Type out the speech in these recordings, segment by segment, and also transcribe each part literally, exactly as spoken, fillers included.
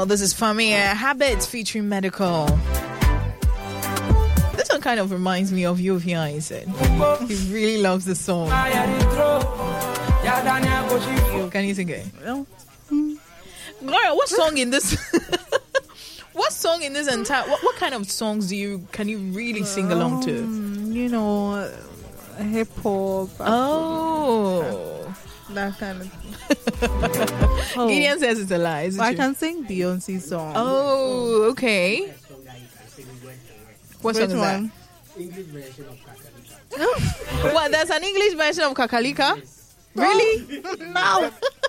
Well, this is Familiar Habits featuring Medical. This one kind of reminds me of Yovia, he said. He really loves the song. Can you sing it? No. Gloria, what song in this... what song in this entire... What, what kind of songs do you... Can you really sing along to? Um, you know, hip hop. Oh. That kind of... oh. Gideon says it's a lie, isn't I you? can sing Beyonce song. Oh, okay. What song is that? English version of Kakalika. What, there's an English version of Kakalika? Really? No.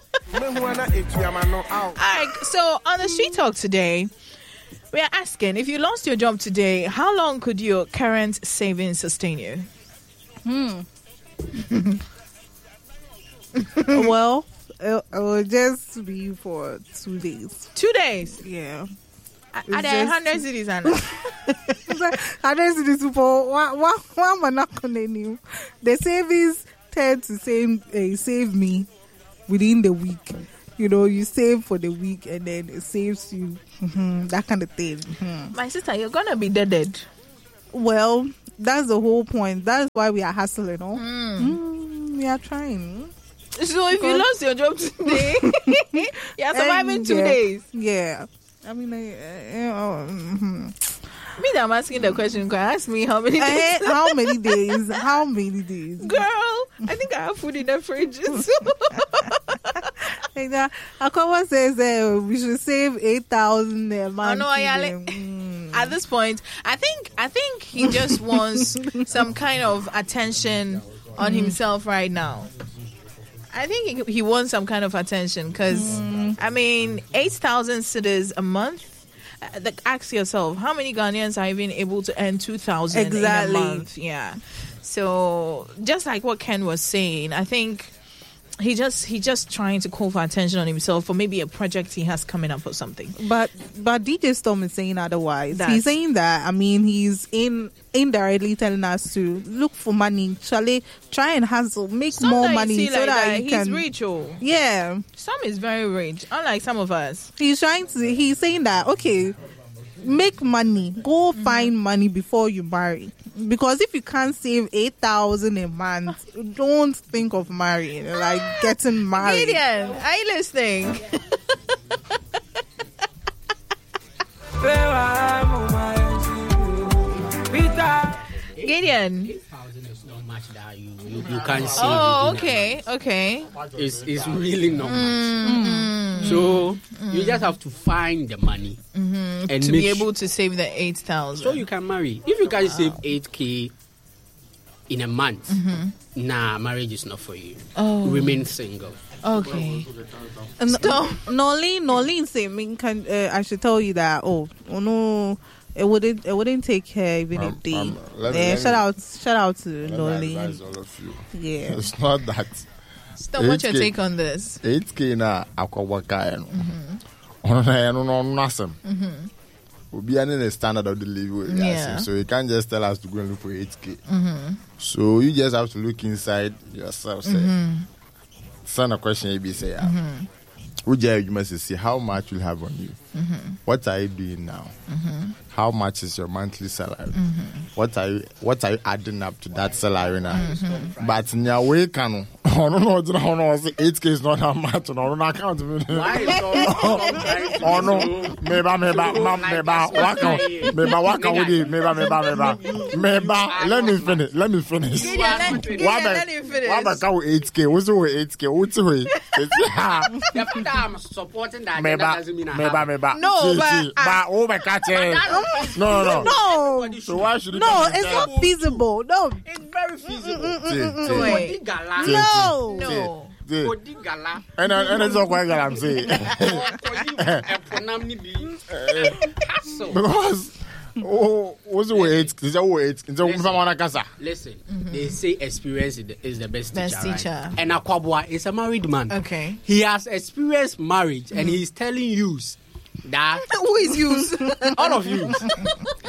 Alright, so on the Street Talk today, we are asking, if you lost your job today, how long could your current savings sustain you? Hmm. Well, it, it will just be for two days. Two days? Yeah. Are there one hundred cities, Anna? one hundred cities for one, one, one man not continue. The savings tend to save, uh, save me within the week. You know, you save for the week and then it saves you. Mm-hmm, that kind of thing. Mm-hmm. My sister, you're going to be dead. Well, that's the whole point. That's why we are hustling, no? Mm. Mm, we are trying. So if you lost your job today, you're surviving And two yeah, days. Yeah. I mean, I, uh, uh, mm-hmm. Me, that I'm asking the question. Can ask me how many days? Uh, how many days? How many days? Girl, I think I have food in the fridge. Like that. Akwa says uh, we should save eight thousand a month. Oh, no, yeah, like, mm. At this point, I think I think he just wants some kind of attention on mm. himself right now. I think he, he wants some kind of attention because, mm. I mean, eight thousand cedis a month. Uh, like, ask yourself, how many Ghanaians are even able to earn two thousand exactly. in a month? Yeah. So, just like what Ken was saying, I think he just he just trying to call for attention on himself for maybe a project he has coming up or something. But but D J Storm is saying otherwise. That's, he's saying that, I mean, he's in indirectly telling us to look for money, Charlie, try and hustle, make some more that money see so like that, that he he's can. rich, oh. Yeah. Some is very rich, unlike some of us. He's trying to, he's saying that, okay, make money, go mm-hmm. find money before you marry. Because if you can't save eight thousand a month, don't think of marrying, like getting married. Gideon, are you listening? Gideon. eight thousand is not much that you, you, you can't save. Oh, okay, okay. It's, it's really not Mm-hmm. much. So mm-hmm. you just have to find the money mm-hmm. and to make be able to save the eight thousand. So you can marry. If you can wow. save eight K in a month, mm-hmm. nah, marriage is not for you. Oh. Remain single. Okay. And Stop. Nolene, Nolene saying, can uh, I should tell you that? Oh, oh no, it wouldn't. It wouldn't take her even um, a day. Um, let me, uh, let shout me, out, shout out to Nolene. All of you. Yeah, it's not that. Stop. What's your take on this? eight K na akwawaka no. Ono na no no nothing. Obi ane the standard of the living. Yeah. So you can't just tell us to go and look for eight K. Mm-hmm. So you just have to look inside yourself. Say, mm-hmm. Send a question. A B say, mm-hmm. You must see how much you have on you. Mm-hmm. What are you doing now? Mm-hmm. How much is your monthly salary? Mm-hmm. What are you What are you adding up to that salary now? Mm-hmm. But in your way, can I don't know. I don't know. Eight K is not that much. No, no, account. Why is all Oh no, meba meba mama meba waka meba waka with it meba meba meba meba. Let me finish. Let me finish. Let me finish. Why about go eight K? What's the way eight K? What's the way? I'm supporting that. Meba doesn't mean I meba meba. No, but but oh my God, no no no. So why should no? It's not feasible. No, it's very feasible. Wait. No, no. And and it's not quite what I'm saying. Because oh, what's the way? It's the way. It's the way. Listen, mm-hmm. they say experience is the best, best teacher. teacher. Right? And Akwabwa is a married man. Okay, he has experienced marriage, mm-hmm. and he's telling you that who is you? All of you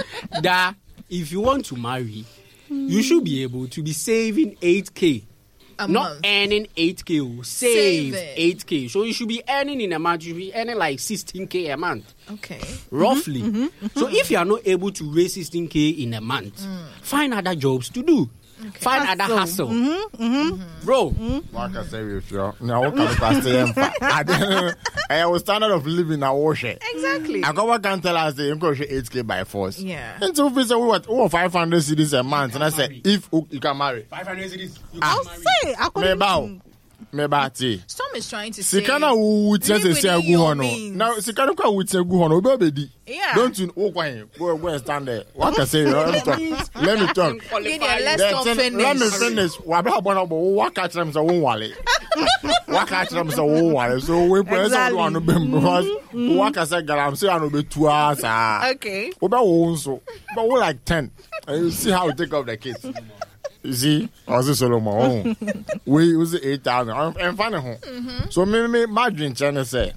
that if you want to marry, mm-hmm. you should be able to be saving eight K A not month. earning eight k, save, Save it. eight k. So you should be earning in a month, you should be earning like sixteen k a month. Okay. Roughly. So if you are not able to raise sixteen k in a month, find other jobs to do. Find other hustle. Mm-hmm, mm-hmm. Bro. Like I say, if you're now, what can I say? I was standard of living now, wash it. Exactly. I got what can tell us the income eight k by force. Yeah. And so if we say what oh five hundred cities a month, and I say if you can marry, five hundred cities. You I'll can marry. say, according me bow, to- me bati. Storm is trying to say. Sikana wu tiɛ live sɛ sɛ within agu your hɔ no. means. Now sikana kwa wu tiɛ agu hɔ no, obi obedi. Yeah. Don't you oh kwan go go and stand there. What can say? Let me talk. Let me talk. Gideon, let's Then not ten- finish. Let me finish. Wabra bona bo wa catch them so won wale. Wa catch them so won wale. So we press on Exactly. one no bem because wa ka say galam say anu be two hours ah. Okay. Oba wo so. But we like ten. And you see how we take off the kids. You see? Ozzy Solomon. We use eight thousand. I'm funny home. So me me my dream channel say.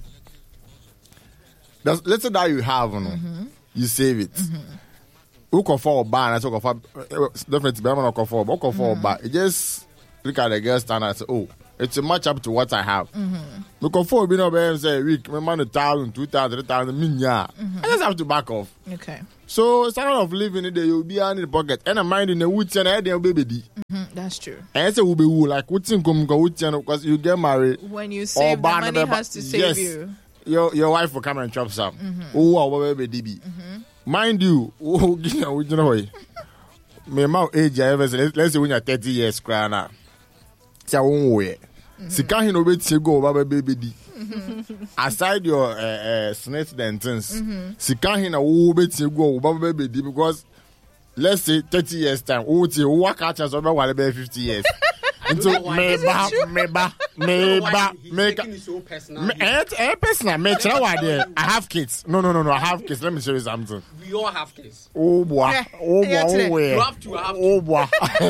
That's, let's say that you have, you know, you save it. Who can for a bar and I talk for definitely be able to for but can for a bar. It just look at the girl stand and say, oh, it's a match up to what I have. We can for be no better say week, my man a thousand, two thousand, three thousand, minya. I just have to back off. Okay. So standard of living in the you'll be in the pocket and a mind in the woods and a head and baby. Mm, that's true. And say will be woo like what's in come go because you get married. When you save, the ban money the ba- has to save yes. you. Your your wife will come and chop some. Oh, wow, baby, D B. Mind you, oh, you know, you know, me my age, I ever say, let's say when you're thirty years, crying out. Say, I won't wait. See, can't you know wait to go, Baba baby D. Aside your uh, uh, snakes and things, see, can't you know wait to go, Baba baby D, because let's say thirty years time, oh, to work out as over while about fifty years. Into meba, meba, meba, He's make taking it so personal. Me, eh, eh, personal, me, you know what, there? I have kids. No, no, no, no, I have kids. Let me show you something. We all have kids. Oh, boy. Yeah. Oh, boy. Yeah, Oh, today. boy. You have to have Oh, boy.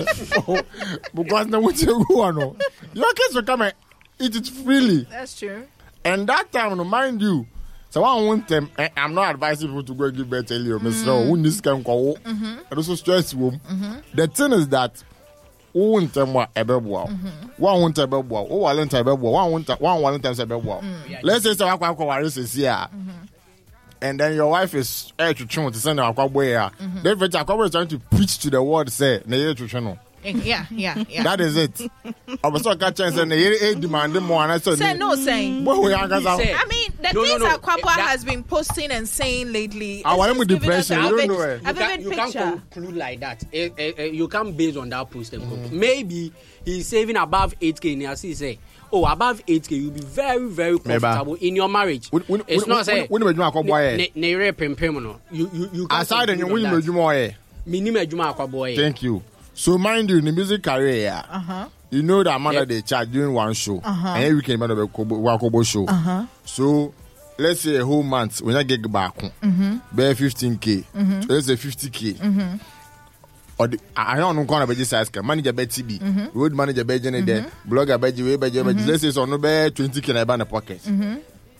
Because now, what you go, no? Your kids will come and eat it freely. That's true. And that time, no, mind you, so I want them, eh, I'm not advising people to go and give birth to you, Mister When this can go, and also stress you. The thing is that, who want them what a baby wow? One want a baby wow. Oh, I want a baby wow. One want one one time a baby wow. Let's say so I quite quite is here. And then your wife is eh to try to send her boy here. Then for is trying to preach to the world say na here to channel. Yeah, yeah, yeah. That is it. I was so catch chance and they demand more and I said Say no saying. Boy, we are He said- I mean, the No, no, things no. that Kwapa That- has been posting and saying lately. I want it's him with just giving us depression. a You don't vivid- know it. A You, vivid can, you can't picture. conclude like that. Eh, eh, eh, you can't base on that post and conclude. Maybe he's saving above eight k and he say, oh, above eight k, you'll be very, very comfortable in your marriage. When- when- it's when- not when- saying, when you make boy, ne- ne- ne- pem- pem- no. you, you, you can't aside and you conclude win on that. me more. Minimum adwuma akwa boy. Thank you. So mind you, in the music career, Uh-huh. you know the amount Yep. that they charge during one show, Uh-huh. and every weekend man of a Wakobo show. Uh-huh. So let's say a whole month when I get back, Mm-hmm. bear fifteen k, let's say fifty k. Or the, I don't know kind of budget size. Manager bet T B, Mm-hmm. road manager bet Jenny there, blogger bet you, bet you, let's say so no bear twenty k in the pocket. Mm-hmm.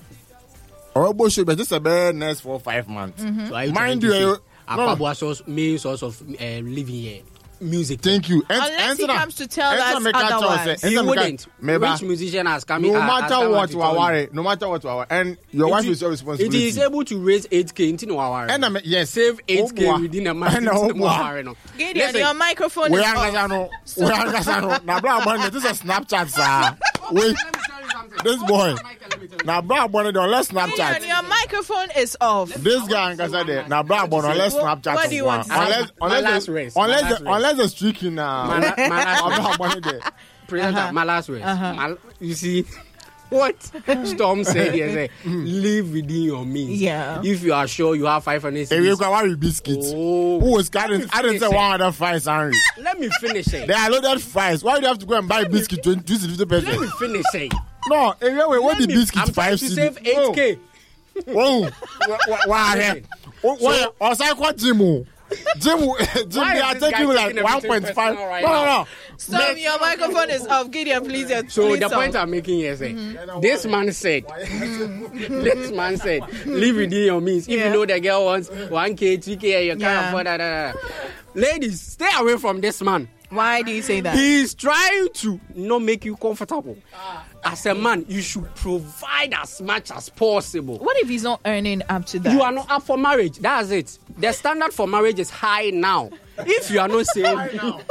Or a show, but just a bear next for five months. Mm-hmm. So are you Mind trying to you, say no. Akwaboah's source, main source of uh, living here? Music. Thank you. En- Unless he enter- comes to tell enter us me catch us, otherwise. eh, He enter me wouldn't. catch- Meba. Which musician has come No in? has- has matter come what out you to are tell you? worried, no matter what you are worried, and your wife It is your responsibility. It is able to raise eight k into no hour. And I mean, yes, Save eight k Oh, boy. within a month. And into oh, no boy. hour, no. Gideon, Listen, your microphone we is are off. Gazano. We are Gazano. Now, bro, man, this is a Snapchat, sir. Wait, this boy. Now, bro, man, don't let Gideon, Snapchat. your microphone is off. This guy, Gazade. Now, bro, man, unless What- Snapchat. what do you want to say? Unless, My unless, last the- race, my unless, last the- race. unless the streaking now. My la- my last Bro, man, there. Presenter, my last words. My- you see what Storm said here? Say, live within your means. Yeah. If you are sure you have five hundred Hey, we cities. got worry biscuits. Oh. Who was carrying? I didn't say one other fries, Henry. Let me finish it. They are loaded fries. Why do you have to go and buy biscuit twenty to fifty Let me percent? finish it. No, anyway, what the Let me- biscuit I'm trying five to C D? save eight k. Whoa, why here? What? I was like, what Jim? Jim, Jim, Why they is are this guy taking like taking one everything point five. personal right No, no, no. Stop, your microphone is off. Gideon, please. your- So please the stop. point I'm making here is mm-hmm. this man said, this man said, live within your means. If Yeah. you know the girl wants one k, two k, you can't Yeah. afford that. that, that. Ladies, stay away from this man. Why do you say that? He's trying to not make you comfortable. As a man, you should provide as much as possible. What if he's not earning up to that? You are not up for marriage. That's it. The standard for marriage is high now. If you are not saving, no,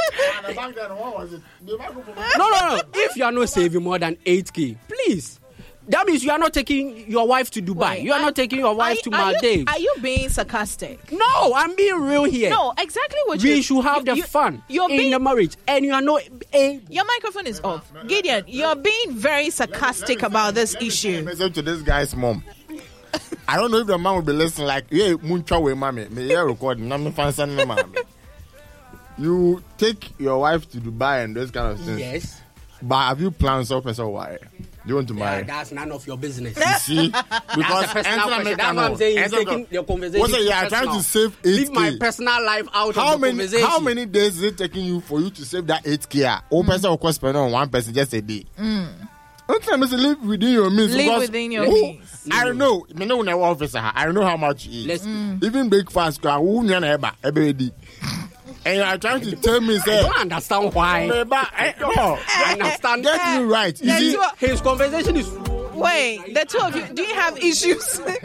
no, no. If you are not saving more than eight k, please. That means you are not taking your wife to Dubai. Wait, you are, are not taking your wife to Maldives. Are you being sarcastic? No, I'm being real here. No, exactly what we you should have you, the you, fun you're in being, the marriage, and you are not. A, your microphone is off, Gideon. You're being very sarcastic about this issue. Message to this guy's mom. I don't know if the man will be listening. Like, yeah, muncha we mommy, me yeah recording. Now me find something, mommy. You take your wife to Dubai and those kind of things. Yes. But have you planned so personal why? Do you want to marry? Yeah, that's none of your business. You see? Because that's, that's what I'm saying. You're taking your conversation. What's it? You are trying to save eight K. Leave my personal life out how of the many, conversation. How many days is it taking you for you to save that eight K? One mm. person will cost spend on one person just a day. Mm. Don't tell me to live within your means. Live within your means. I don't know. I know when I officer. I don't know how much you eat. Mm. Even breakfast, who know ever every day. And you are trying to tell me, say, I don't understand why. Maybe, I, no, I understand. Get me right. You see, his conversation is. Wait, the two of you, do you have issues? do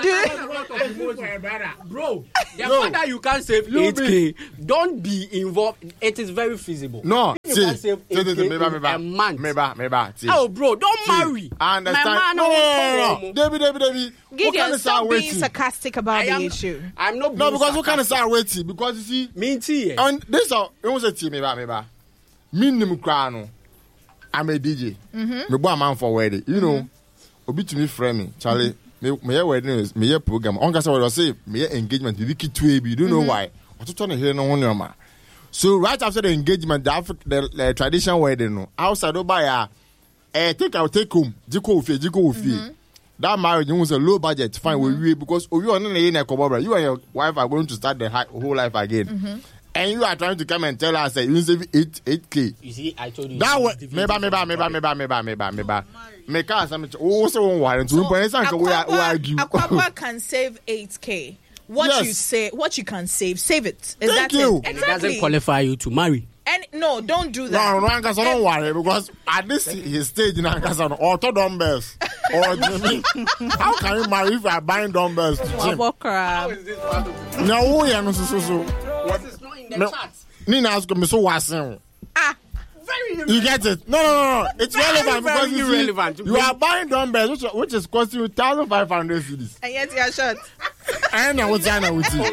you? Bro, the fact that you can't save eight k, don't be involved. It is very feasible. No, you see, can save eight k see, maybe, in a month. Maybe, maybe, see. Oh, bro, don't see, marry. I understand. My man no, no, no, no, David, David, David. Gideon, stop being sarcastic about am, the issue. I'm not being No, because we can't start sarcastic. waiting. Because you see, Me too. and this is, it was a team, maybe, maybe. Minimum crown. I'm a D J. Mm-hmm. Me boy, man for wedding. You know. Obi to me friend me Charlie me me wedding is me program on kasa we say me engagement we keep to you don't know why what to hear no one ma so right after the engagement the African the, the traditional wedding no outside over ya eh take out take home jiko ofie jiko ofie that marriage was a low budget fine mm-hmm. we because you on na you and your wife are going to start the whole life again. Mm-hmm. And you are trying to come and tell us that you save eight eight k. You see, I told you. That way, meba meba meba meba meba meba meba. Make us some. Oh, so one warrant. So we argue. Akwaba can save eight k. What yes. you say, what you can save, save it. Is Thank that you. It? Exactly. It doesn't qualify you to marry. And no, don't do that. No, no, Ankasa, don't worry because at this his stage in Ankasa, auto dumbbells or Jimmy. How can you marry if you are buying dumbbells to gym? How is this part of it? No, yeah, no, so so so. What is not in the chat? Nina asked me so wasim. Ah, very irrelevant. You get it? No, no, no, no. It's very, relevant very because you, irrelevant. See, you are buying dumbbells, which, which is costing you thousand five hundred cedis. And yet you are short. I know what's with you.